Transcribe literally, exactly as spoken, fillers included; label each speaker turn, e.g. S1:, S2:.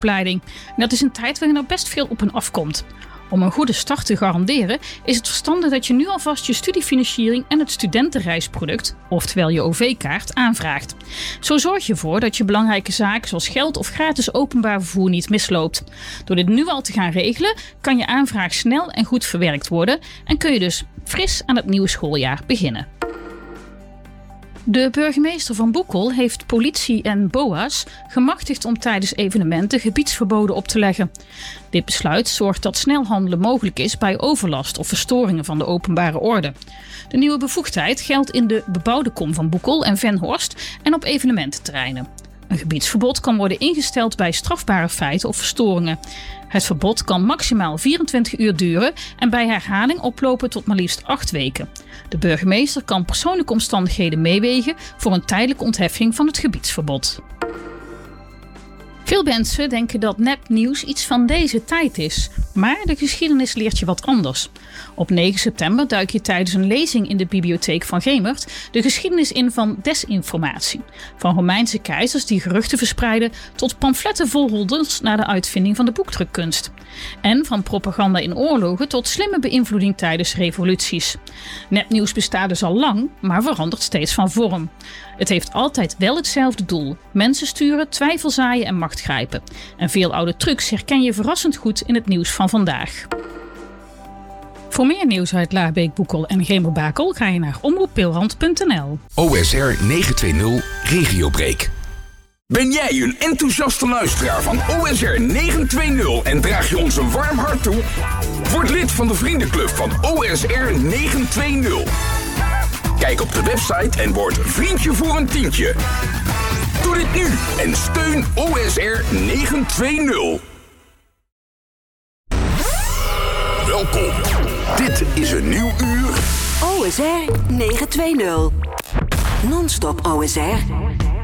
S1: opleiding. En dat is een tijd waarin er best veel op en afkomt. Om een goede start te garanderen is het verstandig dat je nu alvast je studiefinanciering en het studentenreisproduct, oftewel je O V-kaart, aanvraagt. Zo zorg je ervoor dat je belangrijke zaken zoals geld of gratis openbaar vervoer niet misloopt. Door dit nu al te gaan regelen kan je aanvraag snel en goed verwerkt worden en kun je dus fris aan het nieuwe schooljaar beginnen. De burgemeester van Boekel heeft politie en B O A's gemachtigd om tijdens evenementen gebiedsverboden op te leggen. Dit besluit zorgt dat snel handelen mogelijk is bij overlast of verstoringen van de openbare orde. De nieuwe bevoegdheid geldt in de bebouwde kom van Boekel en Venhorst en op evenemententerreinen. Een gebiedsverbod kan worden ingesteld bij strafbare feiten of verstoringen. Het verbod kan maximaal vierentwintig uur duren en bij herhaling oplopen tot maar liefst acht weken. De burgemeester kan persoonlijke omstandigheden meewegen voor een tijdelijke ontheffing van het gebiedsverbod. Veel mensen denken dat nepnieuws iets van deze tijd is, maar de geschiedenis leert je wat anders. Op negen september duik je tijdens een lezing in de bibliotheek van Gemert de geschiedenis in van desinformatie. Van Romeinse keizers die geruchten verspreiden tot pamfletten vol holders na de uitvinding van de boekdrukkunst. En van propaganda in oorlogen tot slimme beïnvloeding tijdens revoluties. Nepnieuws bestaat dus al lang, maar verandert steeds van vorm. Het heeft altijd wel hetzelfde doel: mensen sturen, twijfel zaaien en macht grijpen. En veel oude trucs herken je verrassend goed in het nieuws van vandaag. Voor meer nieuws uit Laarbeek, Boekel en Gemerbakel ga je naar omroep pilrand punt n l.
S2: O S R negenhonderdtwintig Regiobreak. Ben jij een enthousiaste luisteraar van O S R negenhonderdtwintig en draag je ons een warm hart toe? Word lid van de vriendenclub van O S R negenhonderdtwintig. Kijk op de website en word vriendje voor een tientje. Doe dit nu en steun O S R negenhonderdtwintig. Welkom. Dit is een nieuw uur.
S3: O S R negenhonderdtwintig. Non-stop O S R.